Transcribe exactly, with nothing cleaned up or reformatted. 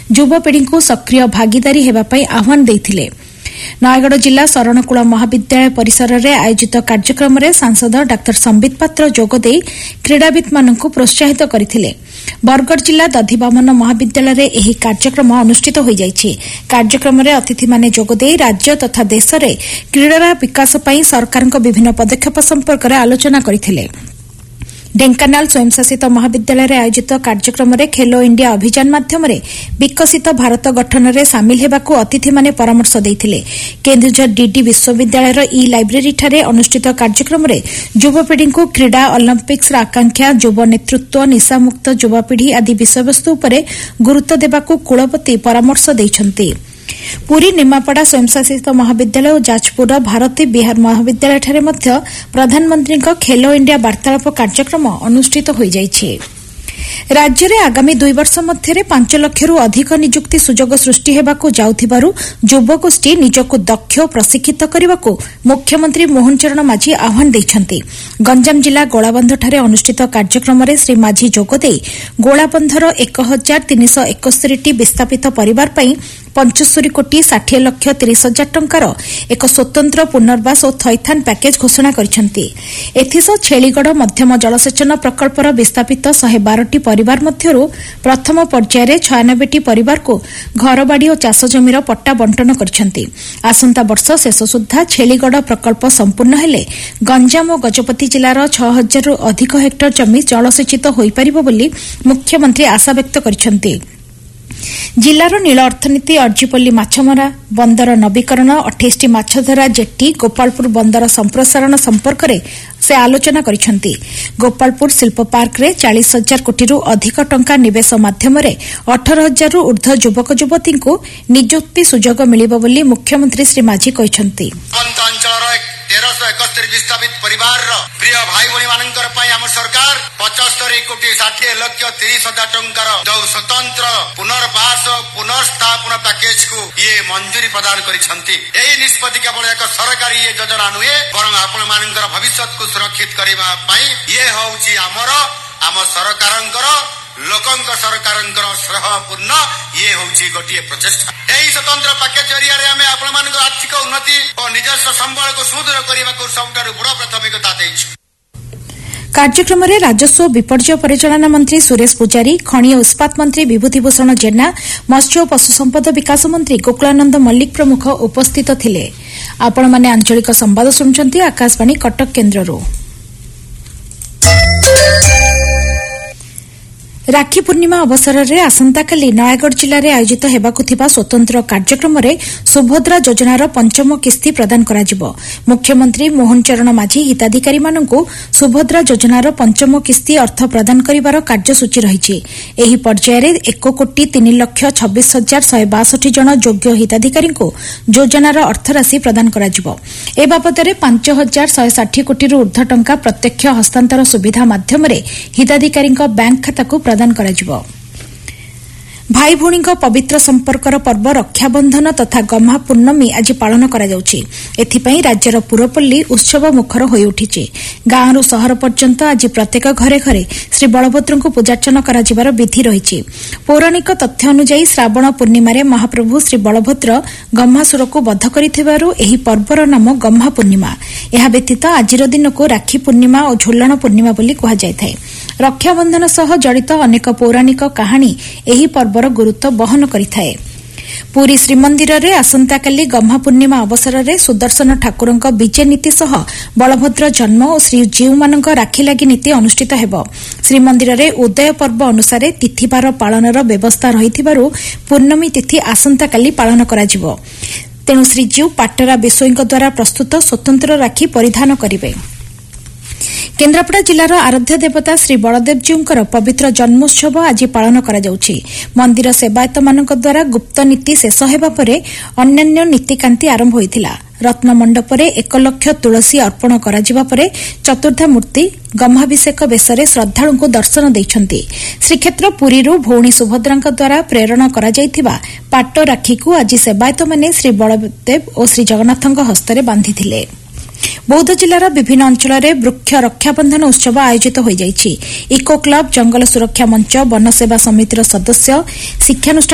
युवपीढ़ी को सक्रिय भागीदारी हेबापई आह्वान देथिले। नयगढ़ जिला शरणकूल महाविद्यालय परिसर में आयोजित कार्यक्रम में सांसद डाक्टर संबित पात्र जोगदे क्रीड़ाविद मानक प्रोत्साहित करथिले। बरगढ़ जिला दधिवामन महाविद्यालय में यह कार्यक्रम अनुष्ठित हो जायछि। कार्यक्रम में अतिथि माने जोगदे राज्य तथा देश में क्रीड़ा विकास पर सरकार विभिन्न पदक्षेप संपर्क में आलोचना करथिले। ढेंकानाल स्वयंशासित महाविद्यालय में आयोजित कार्यक्रम में खेलो इंडिया अभियान माध्यम विकसित भारत गठन में सामिल होगाकू अतिथि माने परामर्श देथिले। केन्दुझर डीडी विश्वविद्यालय ई लाइब्रेरी ठारे अनुष्ठित कार्यक्रम में युवपीढ़ी को क्रीड़ा ओलंपिक्स आकांक्षा युव नेतृत्व निशामुक्त युवपीढ़ी आदि विषयवस्तु उपर गुरुत्व देवाकू कुलपति परामर्श दैछन्ति। पुरी निमापड़ा स्वयंशासित महाविद्यालय और जाजपुर भारती बिहार महाविद्यालय ठारे मध्य प्रधानमंत्री खेलो इंडिया वार्तालाप कार्यक्रम अनुष्ठित हो जायछि। राज्य में आगामी दुई वर्ष मध्य पांच लक्षरू अधिक निजुक्ति सुजोग सृष्टि हेबाकू जाउथिबारु युवगोष्ठी निजको दक्ष प्रशिक्षित करने मुख्यमंत्री मोहन चरण माझी आह्वान दैछन्ति। गंजाम जिला गोलाबंधଠାରେ अनुष्ठित कार्यक्रम में श्री माझी जोगदे गोलाबंधर एक हजार तीन सौ एकस्तरी टी विस्थापित परिवार पई पंचस्तरी कोटी षाठी लक्ष तीस हजार टंकार एक स्वतंत्र पुनर्वास और थैथान पैकेज घोषणा करिसेंति। एथिस छेलीगढ़ मध्यम जलसेचन प्रकल्पर विस्थापित शहे बारटी परिवार मध्यरू प्रथम पर्यायर छयानबेटी परिवार को घरबाड़ी और चाष जमीर पट्टा बंटन करिसेंति। आसंता वर्ष शेष सुधा छेलीगढ़ प्रकल्प संपूर्ण हेले गंजाम और गजपति जिलार छह हजार अधिक हेक्टर जमी जलसेचित होई परिबो बोली मुख्यमंत्री आशा व्यक्त करिसेंति। जिलार नील अर्थनीति अर्जीपल्ली माछमरा बंदर नवीकरण अठाईस माछधरा जेट्टी गोपालपुर बंदर संप्रसारण संपर्क में से आलोचना करिसेंति। गोपालपुर शिल्प पार्क रे चालीस हजार कोटी अधिक टंका निवेश माध्यम अठारह हजार ऊर्ध्व युवक युवती को निजुक्ति सुजोग मिलिबो बोली मुख्यमंत्री श्री माझी कहिसेंति। तेरह सौ एकस्तरी विस्थापित परिवार प्रिय भाई भाई मानकर सरकार पचस्तरी कोटी षाठी लक्ष तीस हजार टंकार जो स्वतंत्र पुनर्वास पुनर्स्थापन पैकेज को ये मंजूरी प्रदान करिसेंति। एही निष्पत्ति केवल एक सरकारी ये योजना नुहे बरं आपण मानकर भविष्य को सुरक्षित करबा पई ये होउची हमर आम सरकारंकर लोकंक सरकारंकर श्रहपूर्ण ये होउची गोटिए प्रचेष्टा। एही स्वतंत्र पैकेज जरिया रे हमें आपण मानकर आर्थिक उन्नति और निजस्व संबल को सुदृढ़ करबा को सबटारु बड़ प्राथमिकता दैछु। कार्यक्रम में राजस्व और विपर्यय परिचालना मंत्री सुरेश पुजारी, खनि और इस्पात मंत्री विभूतिभूषण जेना, मत्स्य और पशु संपद विकास मंत्री गोकुलानंद मल्लिक प्रमुख उपस्थित थिले। आपण माने आंचलिक संवाद सुनछन्ती आकाशवाणी कटक केन्द्ररो। राखी पूर्णिमा अवसर में आसंताकाली नयगढ़ जिले में आयोजित हेबाकु थिबा स्वतंत्र कार्यक्रम में सुभद्रा योजनार पंचम किस्ती प्रदान कराजिबो। मुख्यमंत्री मोहन चरण माझी हिताधिकारी मानकु सुभद्रा योजनार पंचम किस्ती अर्थ प्रदान करिवार कार्यसूची रहिछि। एही पर्यायर एक कोटी तीन लक्ष छब्बीस हजार शहे बासठी जन योग्य हिताधिकारी योजनार अर्थराशि प्रदान कराजिबो। ए बाबदरे पांच हजार शहे षाठी कोटी ऊर्ध्व टंका प्रत्यक्ष हस्तांतर सुविधा माध्यम हिताधिकारी बैंक खाता प्रदान कराजिबो। भाई भौणी पवित्र संपर्कर पर्व रक्षाबंधन तथा गम्हा पूर्णमी आज पालन करा जाउछि। एथिपई राज्यर पुरपल्ली उत्सव मुखर होई उठिछि। गाँरु सहर पर्यंत आज प्रत्येक घरे घरे श्री बलभद्रଙ୍କୁ पूजार्चना कराजिबार विधि रहिछि। पौराणिक तथ्य अनुसार श्रावण पूर्णिमा रे महाप्रभु श्री बलभद्र गम्हासुर को वध करिथिबारु एही पर्वर नाम गम्हा पूर्णिमा। एहा व्यतीत आजिर दिन को राखी पूर्णिमा और झुलण पूर्णिमा बोली कहा जायथाय। रक्षाबंधन सह जड़ित अनेक पौराणिक कहानी एही पर्वर गुरुत्व बहन करिथाय। पुरी श्रीमंदिर रे आसंताकाली गम्हा पूर्णिमा अवसर में सुदर्शन ठाकुरंक विजय नीति सह बलभद्र जन्म और श्रीजीव मानक राखी लागि नीति अनुष्ठित हेबो। श्रीमंदिर रे उदय पर्व अनुसार तिथिवार पालनर व्यवस्था रहिथिबारु पूर्णमी तिथि आसंताकाली पालन कराजिबो। तेणु श्रीजीव पाटरा बेसोईଙ୍କ द्वारा प्रस्तुत स्वतंत्र राखी परिधान करिवे। केन्द्रापड़ा जिलार आराध्य देवता श्री बलदेवजीउंकर पवित्र जन्मोत्सव आज पालन करा जाउछि। मंदिर सेवायत मानक द्वारा गुप्त नीति शेष हेबा परे अन्यान्य नीतिकांति आरंभ होइथिला। रत्न मंडपरे एक लक्ष तुलसी अर्पण कराजिबा परे चतुर्धा मूर्ति गम्हाभिषेक बेसरे श्रद्धालुଙ୍କୁ दर्शन दैछन्ति। श्रीक्षेत्र पुरीरू भौणी सुभद्राଙ୍କ द्वारा प्रेरण करा जायथिबा पाट राखीकु आज सेवायत माने श्री बलदेव और श्री जगन्नाथଙ୍କ हस्तरे बांधिथिले। बौद्ध जिलार विभिन्न अंचल में वृक्ष रक्षाबंधन उत्सव आयोजित हो जाइछि। इको क्लब, जंगल सुरक्षा मंच, वन सेवा समितिर सदस्य, शिक्षानुष्ठान